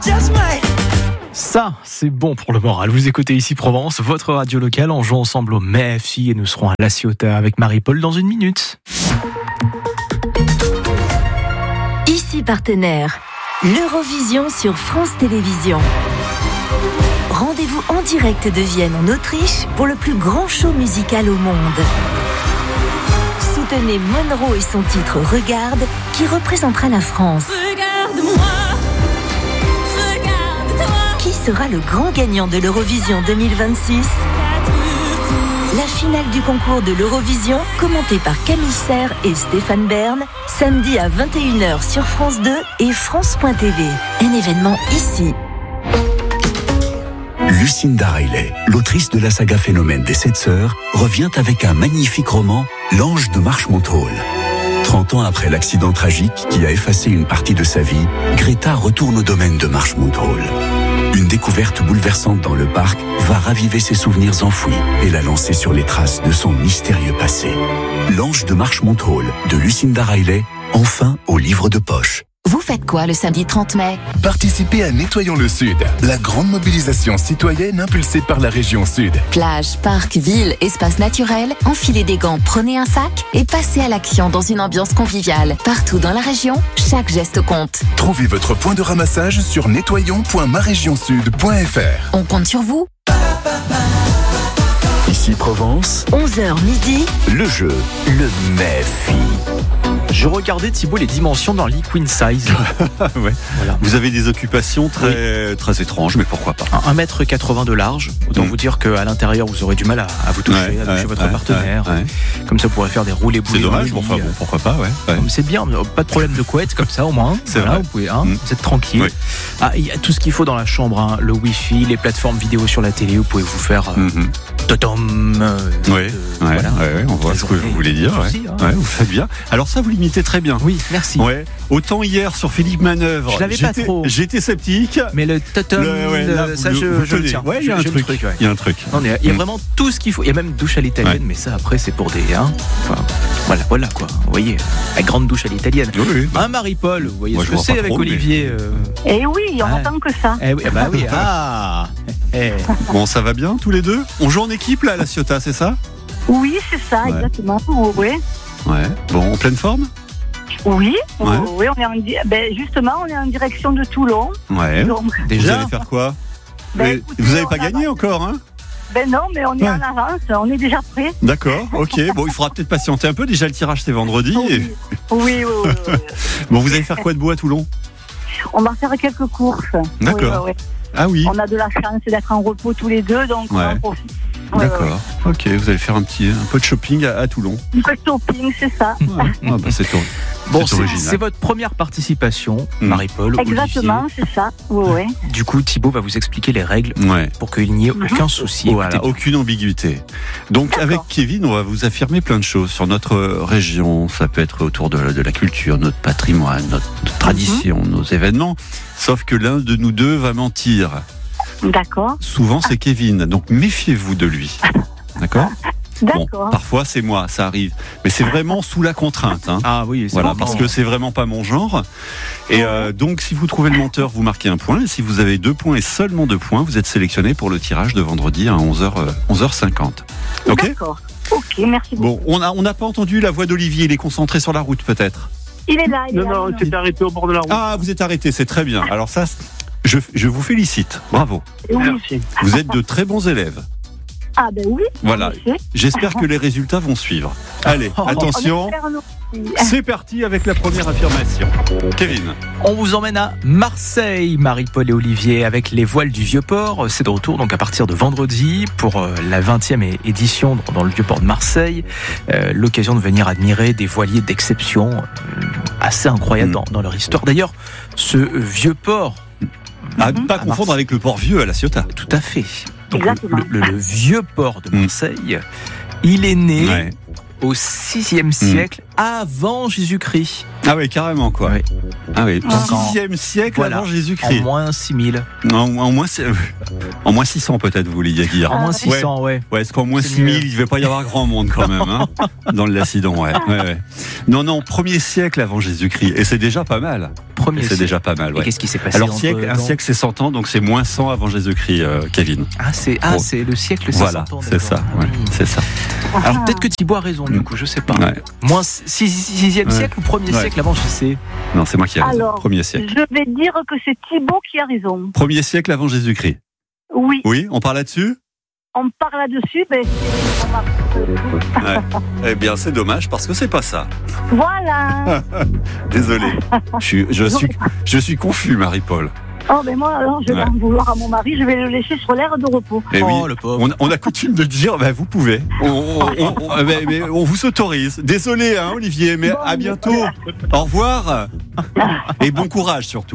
Ça, c'est bon pour le moral. Vous écoutez ici Provence, votre radio locale. On joue ensemble au MEFI et nous serons à La Ciotat avec Marie-Paul dans une minute. Ici partenaire, l'Eurovision sur France Télévisions. Rendez-vous en direct de Vienne en Autriche pour le plus grand show musical au monde. Soutenez Monroe et son titre Regarde qui représentera la France. Regarde-moi, regarde-toi. Qui sera le grand gagnant de l'Eurovision 2026 ? La finale du concours de l'Eurovision, commentée par Camille Serre et Stéphane Bern, samedi à 21h sur France 2 et France.tv. Un événement ici. Lucinda Riley, l'autrice de la saga Phénomène des 7 sœurs, revient avec un magnifique roman, L'Ange de Marchmont Hall. 30 ans après l'accident tragique qui a effacé une partie de sa vie, Greta retourne au domaine de Marchmont Hall. Une découverte bouleversante dans le parc va raviver ses souvenirs enfouis et la lancer sur les traces de son mystérieux passé. L'Ange de Marchmont Hall de Lucinda Riley, enfin au livre de poche. Vous faites quoi le samedi 30 mai ? Participez à Nettoyons le Sud, la grande mobilisation citoyenne impulsée par la région Sud. Plage, parc, ville, espace naturel, enfilez des gants, prenez un sac et passez à l'action dans une ambiance conviviale. Partout dans la région, chaque geste compte. Trouvez votre point de ramassage sur nettoyons.maregionsud.fr. On compte sur vous. Ici Provence, 11h midi, le jeu, le MEFI. Je regardais Thibaut les dimensions d'un lit queen size. Ouais. Voilà. Vous avez des occupations très étranges, mais pourquoi pas. 1m80 de large. Autant vous dire qu'à l'intérieur, vous aurez du mal à vous toucher, à toucher votre partenaire. Ouais. Comme ça, vous pourrez faire des roulés boulets. C'est dommage, bon, pourquoi pas, ouais. C'est bien, pas de problème de couette, comme ça au moins. C'est vrai. Vous pouvez, vous êtes tranquille. Oui. Il y a tout ce qu'il faut dans la chambre, le Wi-Fi, les plateformes vidéo sur la télé, vous pouvez vous faire on voit ce que vous voulez dire. Ouais, vous faites bien. Alors ça, vous l'imitez très bien. Oui, merci. Ouais. Autant hier sur Philippe Manœuvre, je l'avais pas trop. J'étais sceptique. Mais le totem, ça je le tiens. Ouais, il y a un truc. Il y a un truc. Il y a vraiment tout ce qu'il faut. Il y a même douche à l'italienne, mais ça après c'est pour des. Voilà quoi. Vous voyez, la grande douche à l'italienne. Oui. Marie-Paul, vous voyez moi, ce que c'est avec Olivier. Eh oui, on entend que ça. Eh oui, bah oui. Bon, ça va bien tous les deux. On joue en équipe là à La Ciotat, c'est ça ? Oui, c'est ça, exactement. Oui. Ouais. Bon, en pleine forme ? Oui, ouais. Oui, justement, on est en direction de Toulon. Ouais. Donc, déjà, vous allez faire quoi ? Écoutez, vous n'avez pas gagné encore, hein ? Non, mais on est en avance, on est déjà prêts. D'accord, ok. Bon, il faudra peut-être patienter un peu. Déjà, le tirage, c'est vendredi. Oui. Bon, vous allez faire quoi de beau à Toulon ? On va faire quelques courses. D'accord. Oui. Ah oui. On a de la chance d'être en repos tous les deux, donc on en profite. D'accord. Ok, vous allez faire un peu de shopping à Toulon. Un peu de shopping, c'est ça. C'est tout. Bon, c'est votre première participation, Marie-Paul. Exactement, Olivier. c'est ça. Oui. Du coup, Thibaut va vous expliquer les règles pour qu'il n'y ait aucun souci. Voilà, aucune ambiguïté. Donc, avec Kevin, on va vous affirmer plein de choses sur notre région. Ça peut être autour de la culture, notre patrimoine, notre tradition, nos événements. Sauf que l'un de nous deux va mentir. D'accord. Souvent, c'est Kevin. Donc, méfiez-vous de lui. D'accord ? D'accord. Bon, parfois c'est moi, ça arrive, mais c'est vraiment sous la contrainte. Ah oui, voilà, parce que c'est vraiment pas mon genre. Et donc, si vous trouvez le menteur, vous marquez un point. Et si vous avez 2 points et seulement 2 points, vous êtes sélectionné pour le tirage de vendredi à 11h50. Ok ? D'accord. Ok, merci beaucoup. Bon, on n'a pas entendu la voix d'Olivier. Il est concentré sur la route, peut-être. Il est là. Non, il s'est arrêté au bord de la route. Ah, vous êtes arrêté, c'est très bien. Alors ça, je vous félicite. Bravo. Merci. Vous êtes de très bons élèves. Ah ben oui. Voilà. J'espère que les résultats vont suivre. Allez, attention. C'est parti avec la première affirmation. Kevin. On vous emmène à Marseille, Marie-Paul et Olivier, avec les voiles du Vieux-Port. C'est de retour donc à partir de vendredi pour la 20e édition dans le Vieux-Port de Marseille. L'occasion de venir admirer des voiliers d'exception assez incroyables dans leur histoire. D'ailleurs, ce Vieux-Port... À ne pas confondre avec le port vieux à La Ciotat. Tout à fait. Donc le vieux port de Marseille, il est né au 6e siècle avant Jésus-Christ. Ah oui, carrément, quoi. Oui. Ah oui, Donc, 6e siècle voilà, avant En Jésus-Christ. moins 6000. En moins 600 peut-être, vous vouliez dire. En moins 600, ouais. Ouais, parce qu'en moins C'est 6000, mieux. il ne devait pas y avoir grand monde quand même, hein, dans le Lacidon, ouais. Non, 1er siècle avant Jésus-Christ. Et c'est déjà pas mal. Premier C'est siècle. déjà pas mal, Et ouais. qu'est-ce qui s'est passé Alors, entre un temps siècle, c'est 100 ans, donc c'est moins 100 avant Jésus-Christ, Kevin. C'est le siècle, c'est Voilà, 100 ans. c'est ça, d'accord. ouais, c'est ça. Alors peut-être que Thibaut a raison, du coup, je sais pas. Ouais. Moins 6e Ouais. siècle ou 1er Ouais. siècle avant, je sais. Non, c'est moi qui ai raison. Alors, 1er siècle. je vais dire que c'est Thibaut qui a raison. 1er siècle avant Jésus-Christ. Oui, Oui, on parle là-dessus? on parle là-dessus, mais Eh bien, c'est dommage parce que c'est pas ça. voilà. Désolé. Je suis confus, Marie-Paul. Oh, mais moi, alors, je vais Ouais. en vouloir à mon mari, je vais le laisser sur l'air de repos. Eh oui, Le pauvre. on a coutume de dire, vous pouvez. Mais on vous autorise. Désolé, hein, Olivier, mais Bon, à bientôt. Au revoir. Et bon courage surtout.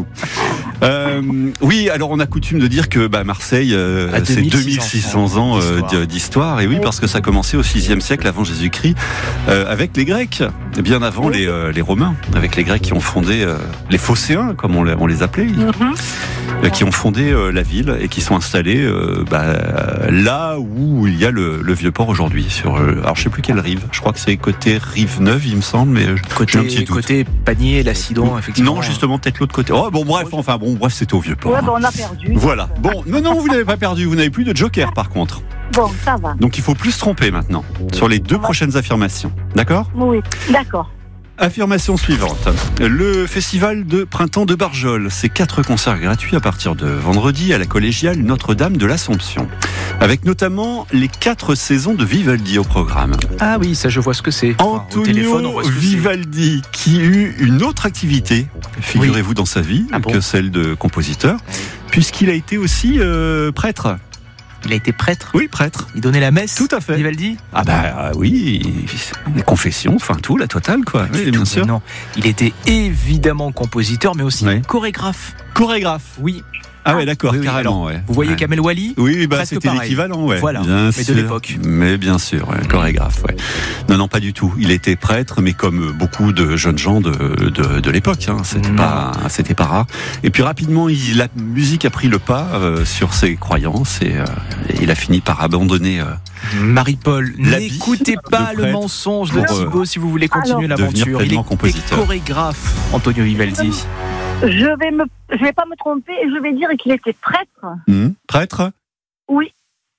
Oui, alors on a coutume de dire que Marseille, c'est 2600 ans d'histoire. Et oui, parce que ça a commencé au 6e siècle avant Jésus-Christ, avec les Grecs, bien avant les Romains, avec les Grecs qui ont fondé les Phocéens, comme on les appelait. Qui ont fondé la ville et qui sont installés là où il y a le Vieux-Port aujourd'hui. Alors je sais plus quelle rive. Je crois que c'est côté Rive-Neuve, il me semble, mais j'ai un petit doute. Côté Panier, Lacidon, effectivement. Non, justement, peut-être l'autre côté. Oh, bref, c'était au Vieux-Port. Ouais, on a perdu. Voilà. Bon, non, vous n'avez pas perdu. Vous n'avez plus de joker, par contre. Bon, ça va. Donc il faut plus se tromper maintenant sur les 2 prochaines affirmations. D'accord ? Oui, d'accord. Affirmation suivante. Le festival de printemps de Barjol, c'est 4 concerts gratuits à partir de vendredi à la collégiale Notre-Dame de l'Assomption. Avec notamment les 4 saisons de Vivaldi au programme. Ah oui, ça je vois ce que c'est. Enfin, au téléphone, on Antonio voit ce que Vivaldi, qui eut une autre activité, figurez-vous, dans sa vie, que celle de compositeur, puisqu'il a été aussi prêtre. Il a été prêtre. Oui, prêtre. Il donnait la messe. Tout à fait. Vivaldi. Oui, les confessions, enfin tout, la totale, quoi. Oui, bien sûr. Non, il était évidemment compositeur, mais aussi chorégraphe. Chorégraphe. Oui. Ah ouais, d'accord, Oui, carrément. alors, vous voyez Kamel Wally ? Oui, presque c'était pareil. l'équivalent, ouais. Voilà, bien mais sûr. de l'époque. Mais bien sûr, chorégraphe, ouais. Non, pas du tout. Il était prêtre, mais comme beaucoup de jeunes gens de l'époque, hein. C'était pas rare. Et puis rapidement, la musique a pris le pas sur ses croyances et il a fini par abandonner. Marie-Paul, l'habit n'écoutez pas de le prêtre mensonge de pour, Thibaut si vous voulez continuer devenir l'aventure. Il pleinement est compositeur. chorégraphe, Antonio Vivaldi. Je vais pas me tromper et je vais dire qu'il était prêtre. Prêtre ? Oui.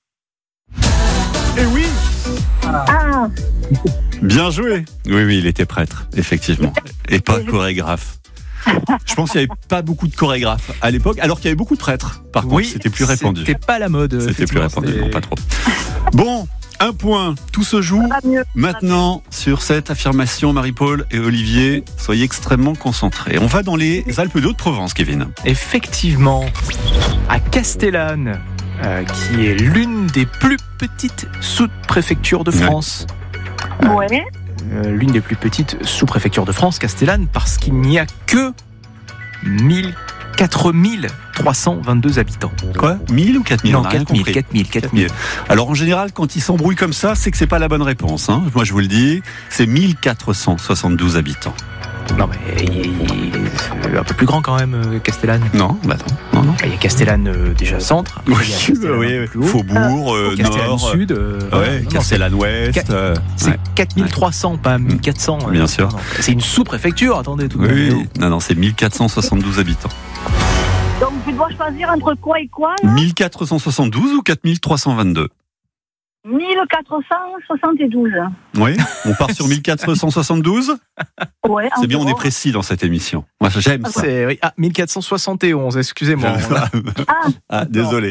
Eh oui. Ah, Bien joué. Oui, il était prêtre, effectivement, et pas chorégraphe. Je pense qu'il n'y avait pas beaucoup de chorégraphes à l'époque, alors qu'il y avait beaucoup de prêtres. Par contre, c'était plus répandu. C'était pas la mode. C'était plus répandu, non, pas trop. Bon, 1 point. Tout se joue maintenant sur cette affirmation, Marie-Paul et Olivier. Soyez extrêmement concentrés. On va dans les Alpes d'Haute-Provence, Kevin. Effectivement, à Castellane, qui est l'une des plus petites sous-préfectures de France. ouais. L'une des plus petites sous-préfectures de France, Castellane, parce qu'il n'y a que 4322 habitants. Quoi ? 1000 ou 4000 Non, 4000. Alors en général, quand ils s'embrouillent comme ça, c'est que c'est pas la bonne réponse. Hein. Moi, je vous le dis, c'est 1472 habitants. Non, mais c'est un peu plus grand quand même, Castellane. Non. Il y a Castellane déjà centre. Oui, il y a Castellane plus haut. Faubourg, Castellane Nord, Sud. Castellane Ouest. C'est 4300, pas 1400. Bien sûr. Non. C'est une sous-préfecture, attendez. Tout Non, c'est 1472 habitants. Donc je dois choisir entre quoi et quoi là ? 1472 ou 4322 1472. Oui, on part sur 1472. Ouais, c'est bien, on est précis dans cette émission. Moi, j'aime ça. 1471, excusez-moi. Désolé.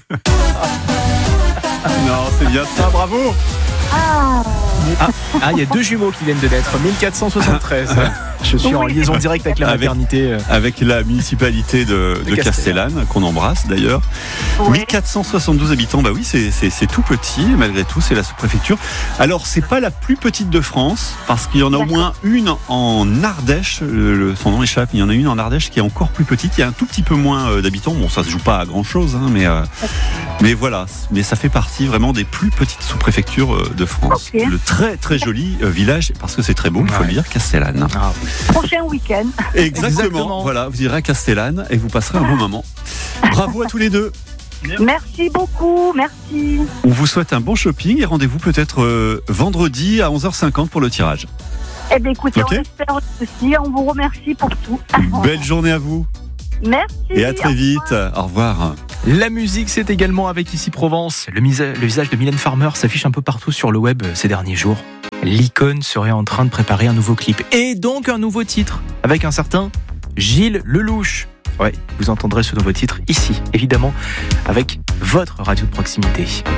Non, c'est bien ça, bravo. Il y a 2 jumeaux qui viennent de naître, 1473. Je suis en liaison directe avec la maternité. Avec la municipalité de Castellane, qu'on embrasse d'ailleurs. Ouais. 1472 habitants, oui, c'est tout petit, malgré tout, c'est la sous-préfecture. Alors, c'est pas la plus petite de France, parce qu'il y en a au moins une en Ardèche, son nom échappe, il y en a une en Ardèche qui est encore plus petite, il y a un tout petit peu moins d'habitants, bon, ça se joue pas à grand-chose, hein, mais Mais voilà, mais ça fait partie vraiment des plus petites sous-préfectures de France. Ok. Le très très joli village, parce que c'est très beau, il faut le dire, Castellane. Ah, Prochain week-end. Exactement. Voilà, vous irez à Castellane et vous passerez un bon moment. Bravo à tous les deux. Merci beaucoup, merci. On vous souhaite un bon shopping et rendez-vous peut-être vendredi à 11h50 pour le tirage. Eh bien, écoutez, Ok. on espère aussi. On vous remercie pour tout. Belle journée à vous Merci. et à très vite. Au revoir. La musique, c'est également avec Ici Provence. Le visage de Mylène Farmer s'affiche un peu partout sur le web ces derniers jours. L'icône serait en train de préparer un nouveau clip et donc un nouveau titre avec un certain Gilles Lelouch. Ouais, vous entendrez ce nouveau titre ici, évidemment, avec votre radio de proximité.